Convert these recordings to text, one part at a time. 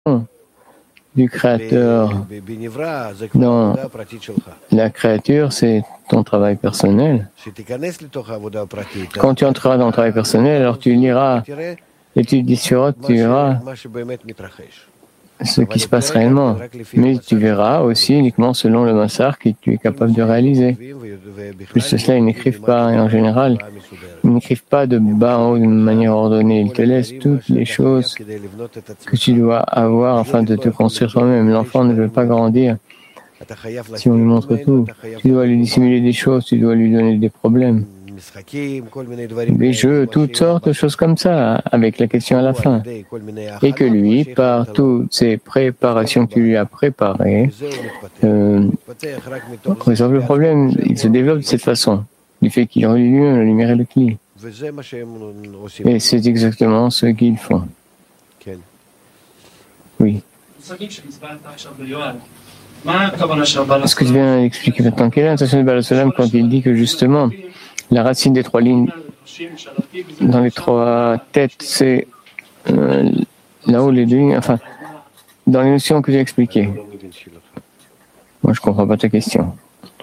du Créateur dans la créature, c'est ton travail personnel. Quand tu entreras dans le travail personnel, alors tu liras l'étude d'Issurot, tu verras ce qui se passe réellement. Mais tu verras aussi uniquement selon le massar que tu es capable de réaliser. Plus que cela, ils n'écrivent pas, et en général, ils n'écrivent pas de bas en haut de manière ordonnée. Ils te laissent toutes les choses que tu dois avoir afin de te construire toi-même. L'enfant ne veut pas grandir si on lui montre tout. Tu dois lui dissimuler des choses, tu dois lui donner des problèmes. Des jeux, toutes sortes de choses comme ça, avec la question à la fin. Et que lui, par toutes ces préparations que tu lui as préparées, résolve le problème. Il se développe de cette façon, du fait qu'il relie lui-même la lumière et le cli. Et c'est exactement ce qu'ils font. Oui. Ce que tu viens d'expliquer maintenant, quelle est l'intention de Baal Olam quand il dit que justement, la racine des trois lignes dans les trois têtes, c'est là-haut les deux lignes, enfin, dans les notions que tu as expliquées. Moi, je ne comprends pas ta question.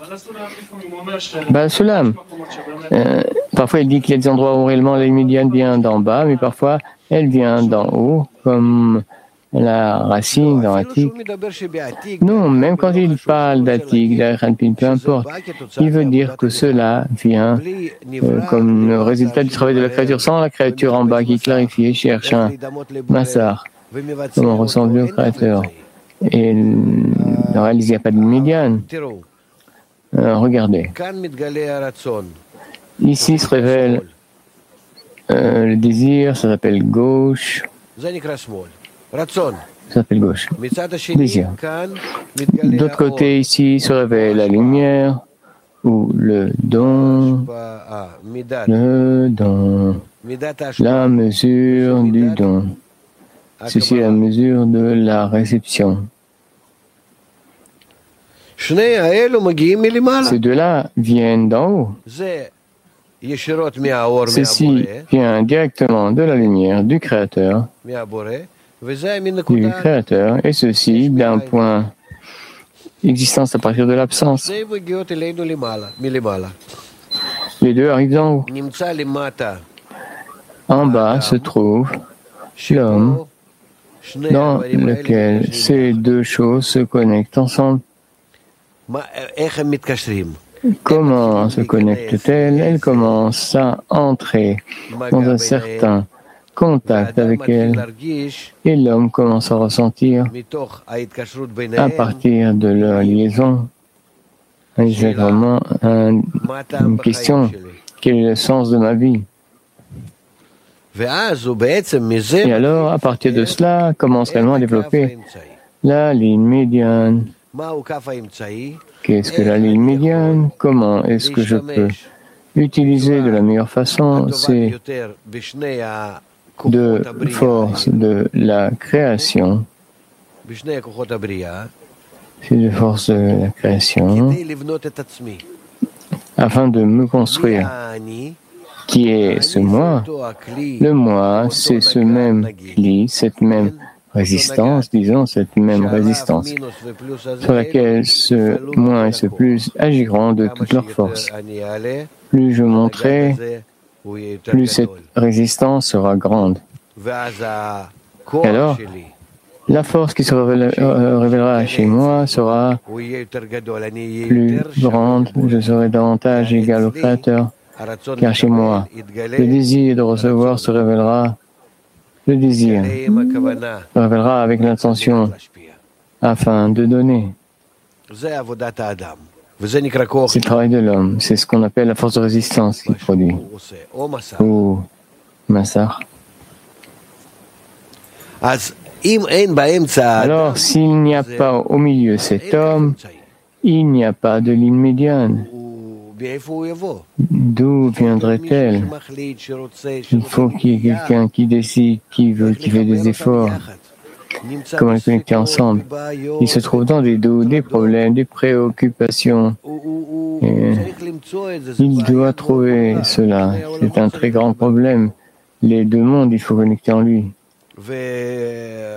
Baal Olam, parfois il dit qu'il y a des endroits où réellement la ligne médiane vient d'en bas, mais parfois elle vient d'en haut, comme la racine dans Atik. Non, même quand il parle d'Atik, d'Aranpin, peu importe, il veut dire que cela vient comme le résultat du travail de la créature, sans la créature en bas qui clarifie et cherche un massar, comment ressembler au créateur. Et en réalité, il n'y a pas de médiane. Regardez. Ici se révèle le désir, ça s'appelle gauche. Ça s'appelle gauche. Désir. D'autre côté, ici se révèle la lumière ou le don. Le don. La mesure du don. Ceci est la mesure de la réception. Ces deux-là viennent d'en haut. Ceci vient directement de la lumière du Créateur, et ceci d'un point existence à partir de l'absence. Les deux arrivent d'en haut. En bas se trouve l'homme dans lequel ces deux choses se connectent ensemble. Comment se connecte-t-elle? Elle commence à entrer dans un certain contact avec elle et l'homme commence à ressentir à partir de leur liaison. C'est vraiment une question. Quel est le sens de ma vie? Et alors, à partir de cela, commence réellement à développer la ligne médiane. Qu'est-ce que la ligne médiane? Comment est-ce que je peux l'utiliser de la meilleure façon? C'est de force de la création. C'est de force de la création afin de me construire. Qui est ce moi? Le moi, c'est ce même cli, cette même résistance, disons, cette même résistance sur laquelle ce moins et ce plus agiront de toute leur force. Plus je monterai, plus cette résistance sera grande. Et alors, la force qui se révélera chez moi sera plus grande, je serai davantage égal au Créateur, car chez moi, le désir de recevoir se révélera. Le désir se révélera avec l'intention afin de donner. C'est le travail de l'homme. C'est ce qu'on appelle la force de résistance qu'il produit. Ou massar. Alors, s'il n'y a pas au milieu cet homme, il n'y a pas de ligne médiane. D'où viendrait-elle? Il faut qu'il y ait quelqu'un qui décide, qui fait des efforts. Comment les connecter ensemble? Il se trouve dans des doutes, des problèmes, des préoccupations. Et il doit trouver cela. C'est un très grand problème. Les deux mondes, il faut connecter en lui.